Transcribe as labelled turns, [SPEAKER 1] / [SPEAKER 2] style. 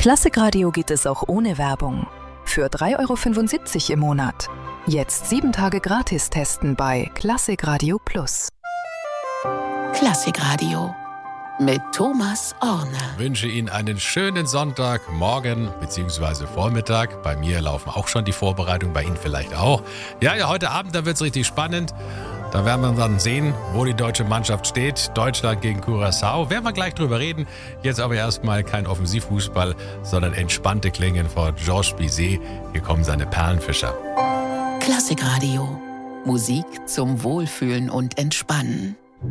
[SPEAKER 1] Klassikradio geht es auch ohne Werbung. Für 3,75 € im Monat. Jetzt 7 Tage gratis testen bei Klassikradio Plus.
[SPEAKER 2] Klassikradio mit Thomas Orne.
[SPEAKER 3] Ich wünsche Ihnen einen schönen Sonntagmorgen bzw. Vormittag. Bei mir laufen auch schon die Vorbereitungen, bei Ihnen vielleicht auch. Ja, heute Abend, da wird es richtig spannend. Da werden wir dann sehen, wo die deutsche Mannschaft steht. Deutschland gegen Curaçao. Werden wir gleich drüber reden. Jetzt aber erstmal kein Offensivfußball, sondern entspannte Klänge von Georges Bizet. Hier kommen seine Perlenfischer.
[SPEAKER 2] Klassikradio. Musik zum Wohlfühlen und Entspannen.